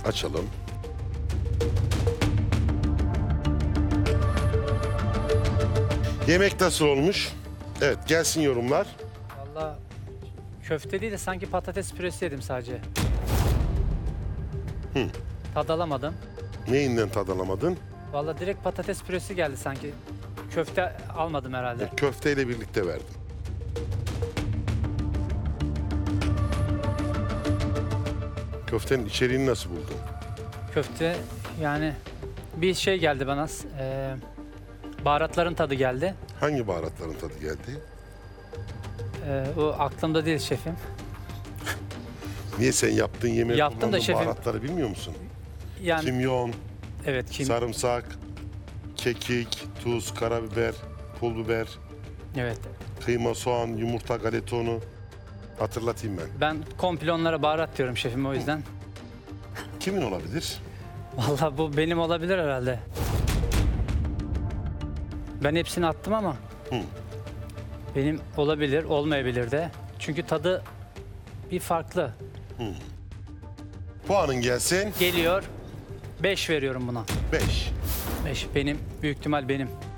Açalım. Yemek nasıl olmuş? Evet, gelsin yorumlar. Vallahi köfte değil de sanki patates püresi yedim sadece. Tad alamadım. Neyinden tad alamadın? Vallahi direkt patates püresi geldi sanki. Köfte almadım herhalde. Köfteyle birlikte verdim. Köftenin içeriğini nasıl buldun? Köfte yani bir şey geldi bana. Baharatların tadı geldi. Hangi baharatların tadı geldi? O aklımda değil şefim. Niye sen yaptığın yemeği Yaptım da kullandığın şefim. baharatları bilmiyor musun? Yani Kimyon, evet sarımsak, kekik, tuz, karabiber, pul biber, evet. kıyma, soğan, yumurta, galeta unu. Hatırlatayım ben. Ben komple onlara baharat diyorum şefim o yüzden. Kimin olabilir? Vallahi bu benim olabilir herhalde. Ben hepsini attım ama benim olabilir, olmayabilir de. Çünkü tadı bir farklı. Puanın gelsin. Geliyor. 5 veriyorum buna. 5. 5 benim, büyük ihtimal benim.